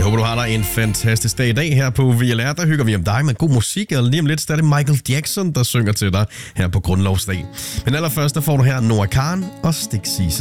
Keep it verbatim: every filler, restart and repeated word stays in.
Jeg håber, du har dig en fantastisk dag i dag her på V L R. Der hygger vi om dig med god musik, og lige om lidt så er det Michael Jackson, der synger til dig her på Grundlovsdag. Men allerførst, der får du her Noah Kahan og Stig Cisse.